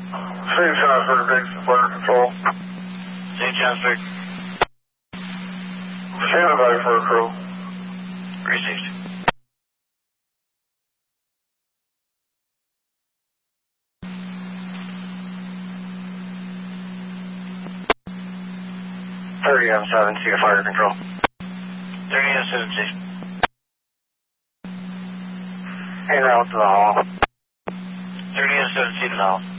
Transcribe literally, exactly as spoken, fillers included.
Saint Johnsburg, base to fire control. Saint Johnsburg. Standing by for a crew. Received. thirty M seven C to fire control. thirty M seven C. En route to the hall. thirty M seven C to the hall.